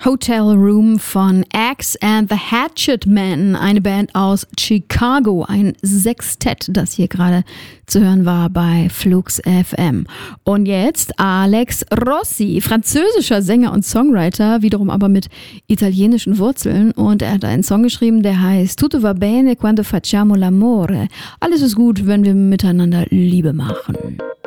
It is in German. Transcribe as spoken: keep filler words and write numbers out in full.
Hotel Room von Axe and the Hatchet Men, eine Band aus Chicago, ein Sextett, das hier gerade zu hören war bei Flux F M. Und jetzt Alex Rossi, französischer Sänger und Songwriter, wiederum aber mit italienischen Wurzeln, und er hat einen Song geschrieben, der heißt Tutto va bene quando facciamo l'amore. Alles ist gut, wenn wir miteinander Liebe machen.